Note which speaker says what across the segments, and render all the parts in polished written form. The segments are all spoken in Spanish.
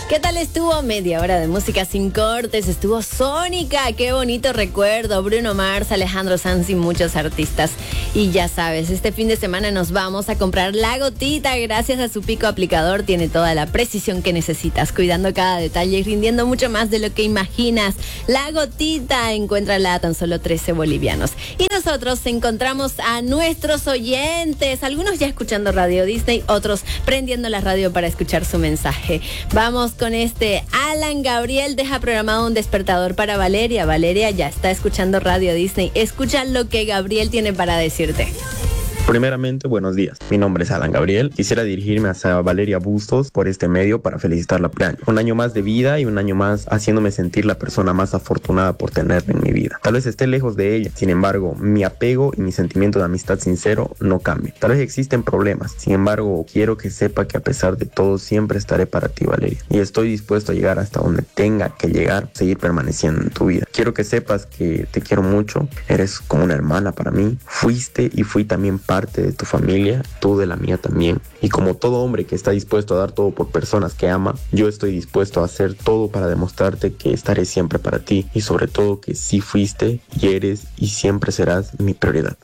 Speaker 1: ¿Qué tal estuvo? Media hora de música sin cortes. Estuvo Sónica, qué bonito recuerdo. Bruno Mars, Alejandro Sanz y muchos artistas. Y ya sabes, este fin de semana nos vamos a comprar la gotita. Gracias a su pico aplicador tiene toda la precisión que necesitas, cuidando cada detalle y rindiendo mucho más de lo que imaginas. La gotita, encuéntrala a tan solo 13 bolivianos. Y nosotros encontramos a nuestros oyentes, algunos ya escuchando Radio Disney, otros prendiendo la radio para escuchar su mensaje. Vamos con Alan Gabriel deja programado un despertador para Valeria. Valeria ya está escuchando Radio Disney. Escucha lo que Gabriel tiene para decirte.
Speaker 2: Primeramente, buenos días. Mi nombre es Alan Gabriel. Quisiera dirigirme hacia Valeria Bustos por este medio para felicitarla por el año. Un año más de vida y un año más haciéndome sentir la persona más afortunada por tenerla en mi vida. Tal vez esté lejos de ella, sin embargo, mi apego y mi sentimiento de amistad sincero no cambian. Tal vez existen problemas, sin embargo, quiero que sepa que a pesar de todo siempre estaré para ti, Valeria. Y estoy dispuesto a llegar hasta donde tenga que llegar, seguir permaneciendo en tu vida. Quiero que sepas que te quiero mucho, eres como una hermana para mí. Fuiste y fui también parte de tu familia, tú de la mía también. Y como todo hombre que está dispuesto a dar todo por personas que ama, yo estoy dispuesto a hacer todo para demostrarte que estaré siempre para ti y sobre todo que sí fuiste y eres y siempre serás mi prioridad.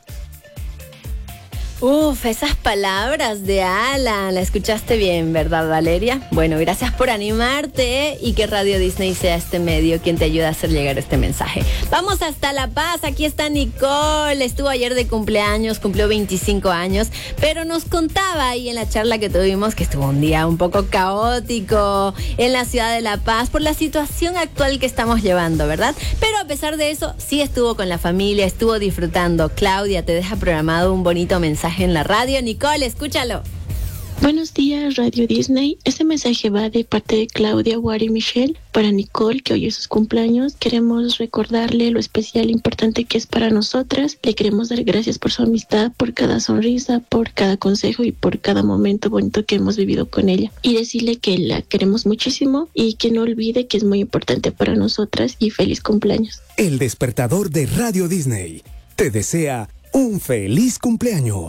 Speaker 1: Uf, esas palabras de Alan, la escuchaste bien, ¿verdad, Valeria? Bueno, gracias por animarte y que Radio Disney sea este medio quien te ayuda a hacer llegar este mensaje. Vamos hasta La Paz, aquí está Nicole, estuvo ayer de cumpleaños, cumplió 25 años, pero nos contaba ahí en la charla que tuvimos que estuvo un día un poco caótico en la ciudad de La Paz por la situación actual que estamos llevando, ¿verdad? Pero a pesar de eso, sí estuvo con la familia, estuvo disfrutando. Claudia te deja programado un bonito mensaje en la radio. Nicole, escúchalo.
Speaker 3: Buenos días, Radio Disney. Este mensaje va de parte de Claudia, Wari y Michelle para Nicole, que hoy es su cumpleaños. Queremos recordarle lo especial e importante que es para nosotras. Le queremos dar gracias por su amistad, por cada sonrisa, por cada consejo y por cada momento bonito que hemos vivido con ella. Y decirle que la queremos muchísimo y que no olvide que es muy importante para nosotras y feliz cumpleaños.
Speaker 4: El despertador de Radio Disney te desea un feliz cumpleaños.